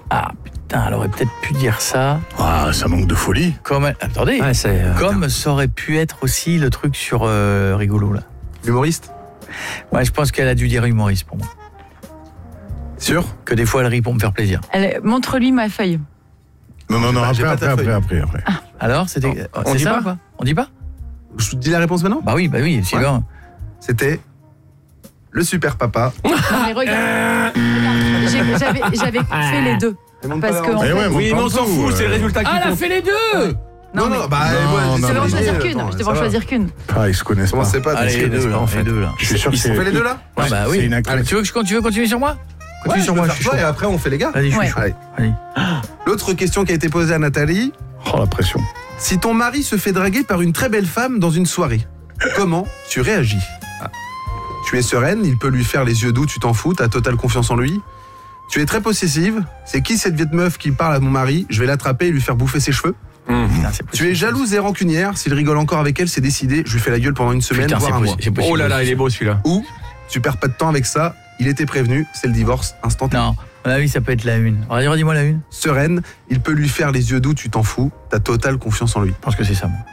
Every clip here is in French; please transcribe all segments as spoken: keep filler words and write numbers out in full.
Ah putain, elle aurait peut-être pu dire ça. Ah, ça manque de folie. Comme, attendez, Ouais, c'est, euh, comme ça aurait pu être aussi le truc sur euh, rigolo là. L'humoriste ? Ouais, je pense qu'elle a dû dire humoriste pour moi. Sûr ? Que des fois elle rit pour me faire plaisir. Elle, montre-lui ma feuille. Non, non, non, pas- j'ai après, pas ta après, feuille. après, après, après. Alors, c'était. Non. C'est On dit ça pas ou pas On dit pas Je vous dis la réponse maintenant ? Bah oui, bah oui, Sylvain. C'était le super papa. Non, mais regarde. J'ai- J'avais, j'avais fait les deux. Parce que. en Eh fait- ouais, Oui, mais on s'en partout, fout, c'est le euh. résultat qui Ah, elle a compte. fait les deux. Non, non, bah, Non, moi, non, j'ai Je devais en non, choisir Attends, qu'une. Je devais en ça choisir qu'une. Ah, ils se connaissent Comment pas. c'est pas Allez, parce les que- deux là, en fait. les deux là. Je suis sûr que Ils sont fait les deux là ? Ah bah c'est oui. une Allez, actrice. tu veux que je continue, tu veux continuer sur moi Continue Ouais, sur je moi, peux je suis faire chaud. toi et après on fait les gars. Vas-y, je suis Ouais. chaud. Allez. Allez. L'autre question qui a été posée à Nathalie. Oh, la pression. Si ton mari se fait draguer par une très belle femme dans une soirée, comment tu réagis ? Tu es sereine, il peut lui faire les yeux doux, tu t'en fous, t'as totale confiance en lui. Tu es très possessive, c'est qui cette vieille meuf qui parle à mon mari ? Je vais l'attraper et lui faire bouffer ses cheveux. Putain, c'est Tu es jalouse et rancunière, s'il rigole encore avec elle, c'est décidé, je lui fais la gueule pendant une semaine, Putain, c'est voire un mois. possi- c'est possible. Oh là là, il est beau celui-là. Ou tu perds pas de temps avec ça, il était prévenu, c'est le divorce instantané. Non, à mon avis, ça peut être la une. Redis- Redis-moi la une. Sereine, il peut lui faire les yeux doux, tu t'en fous, t'as totale confiance en lui. Je pense que c'est ça, moi.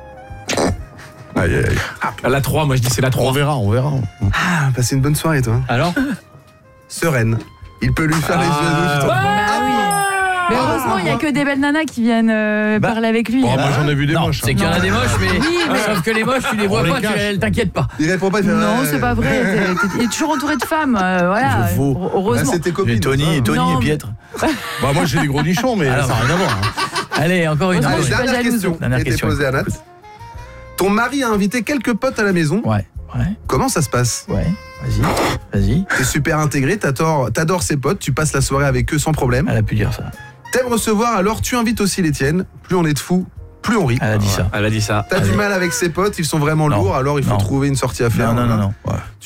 Aïe, aïe, aïe. Ah, La trois, moi je dis c'est la On trois. verra, on verra. Ah, passez une bonne soirée toi. Alors Sereine, il peut lui faire les yeux doux, tu t'en fous. Bah oui. Mais heureusement, il n'y a que des belles nanas qui viennent euh, Bah, parler avec lui. Bon, moi j'en ai vu des Non, moches. c'est qu'il y en a Non. des moches, mais. Oui, mais- Sauf que les moches, tu les vois On les pas, tu cache. elles t'inquiètent pas. Il répond pas, il fait Non, ouais. c'est pas vrai. T'es- t'es- Il est toujours entouré de femmes. euh, voilà. Je vaux. Heu- Ah, Heureusement. c'est tes copines. Et Tony, et Tony Non, et mais- Pietre. Bah, moi j'ai des gros nichons, mais Alors. ça n'a rien à voir. hein. Allez, encore une. Heureusement, Allez, je suis pas dernière jalouse. question qui Dernière a été question. posée à Nat. Ton mari a invité quelques potes à la maison. Ouais, ouais, Comment ça se passe ? ouais. Vas-y, vas-y. T'es super intégré, t'adores, t'adores ses potes, tu passes la soirée avec eux sans problème. Elle a pu dire ça. T'aimes recevoir, alors tu invites aussi les tiennes. Plus on est de fous, plus on rit. Elle a dit ça. Elle a dit ça. T'as Allez. du mal avec ses potes, ils sont vraiment Non. lourds, alors il faut Non. trouver une sortie à faire. Non, non, non, Voilà. non. Ouais.